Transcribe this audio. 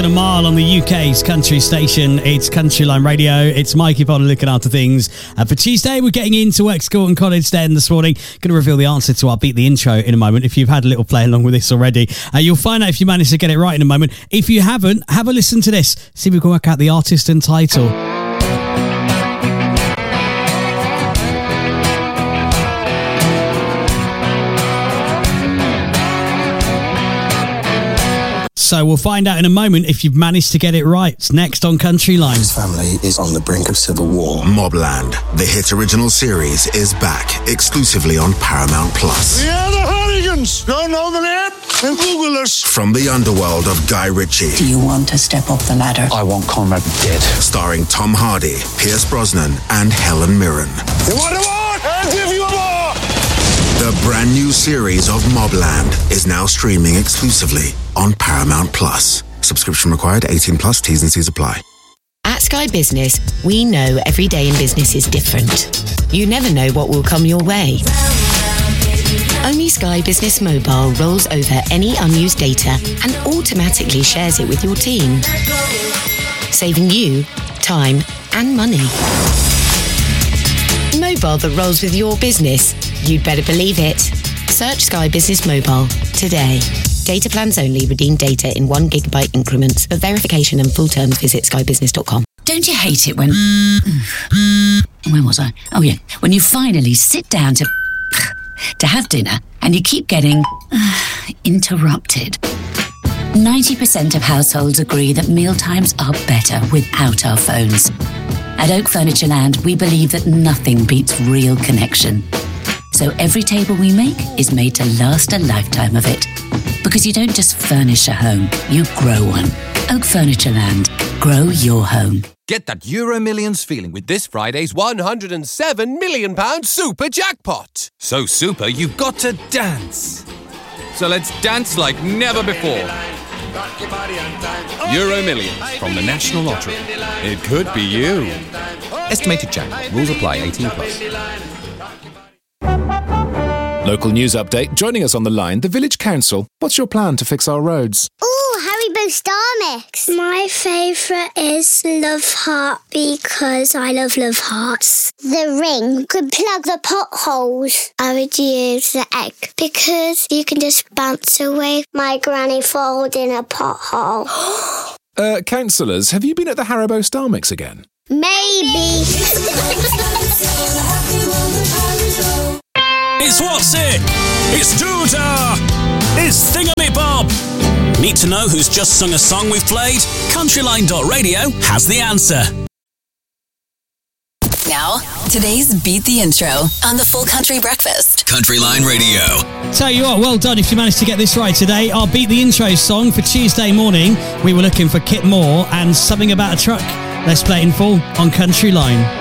A mile on the UK's country station. It's Countryline Radio. It's Mikey Potter looking after things. For Tuesday, we're getting into work, school and college then this morning. Going to reveal the answer to our Beat the Intro in a moment. If you've had a little play along with this already, you'll find out if you managed to get it right in a moment. If you haven't, have a listen to this. See if we can work out the artist and title. So we'll find out in a moment if you've managed to get it right. It's next on Countryline. His family is on the brink of civil war. Mobland, the hit original series, is back exclusively on Paramount+. Yeah, the hooligans! Don't know the name? Then Google us. From the underworld of Guy Ritchie. Do you want to step up the ladder? I want Conrad dead. Starring Tom Hardy, Pierce Brosnan, and Helen Mirren. You want a war? I'll give you a war! The brand new series of Mobland is now streaming exclusively on Paramount+. Subscription required, 18+, T's and C's apply. At Sky Business, we know every day in business is different. You never know what will come your way. Only Sky Business Mobile rolls over any unused data and automatically shares it with your team, saving you time and money. Mobile that rolls with your business. You'd better believe it. Search Sky Business Mobile today. Data plans only. Redeem data in 1 gigabyte increments. For verification and full terms, visit skybusiness.com. Don't you hate it when... Where was I? Oh, yeah. When you finally sit down to have dinner and you keep getting interrupted. 90% of households agree that mealtimes are better without our phones. At Oak Furniture Land, we believe that nothing beats real connection. So every table we make is made to last a lifetime of it. Because you don't just furnish a home, you grow one. Oak Furniture Land. Grow your home. Get that Euro Millions feeling with this Friday's £107 million super jackpot. So super, you've got to dance. So let's dance like never before. Euro Millions from the National Lottery. It could be you. Estimated jackpot. Rules apply. 18+. Local news update. Joining us on the line, the Village Council. What's your plan to fix our roads? Ooh, Haribo Star Mix. My favourite is Love Heart because I love Hearts. The ring could plug the potholes. I would use the egg because you can just bounce away my granny falls in a pothole. Councillors, have you been at the Haribo Star Mix again? Maybe. It's What's It? It's Doodah! It's Thingamabob! Need to know who's just sung a song we've played? Countryline.radio has the answer. Now, today's Beat the Intro on the Full Country Breakfast. Countryline Radio. Tell you what, well done if you managed to get this right today. Our Beat the Intro song for Tuesday morning, we were looking for Kit Moore and Something About a Truck. Let's play it in full on Countryline.